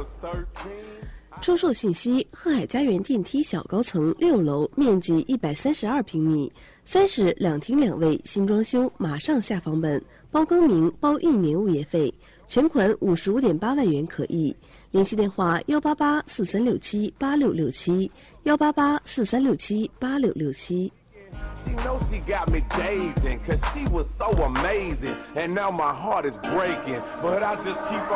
出售信息：鹤海家园电梯小高层6楼，面积132平米，3室2厅2卫，新装修，马上下房本，包更名，包1年物业费，全款55.8万元可议。联系电话18843678667，18843678667。 She knows she got me dazing, cause she was so amazing, and now my heart is breaking, but I just keep on